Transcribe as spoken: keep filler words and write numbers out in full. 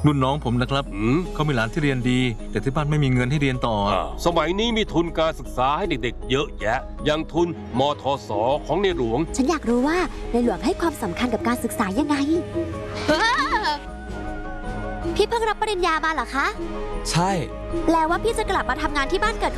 รุ่นน้องผมนะครับอืมเขามีหลานที่เรียนดี แต่ที่บ้านไม่มีเงินให้เรียนต่ออ่าสมัยนี้มีทุนการศึกษาให้เด็กๆ เยอะแยะ อย่างทุนมทสของในหลวงฉันอยากรู้ว่าในหลวงให้ความสำคัญกับการศึกษายังไง พี่เพิ่งรับปริญญามาเหรอคะใช่แปลว่าพี่จะกลับมาทำงานที่บ้านเกิด